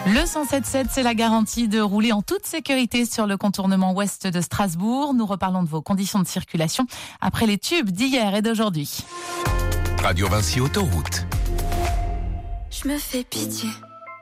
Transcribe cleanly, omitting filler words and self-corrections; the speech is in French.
Le 107.7, c'est la garantie de rouler en toute sécurité sur le contournement ouest de Strasbourg. Nous reparlons de vos conditions de circulation après les tubes d'hier et d'aujourd'hui. Radio Vinci Autoroute. Je me fais pitié.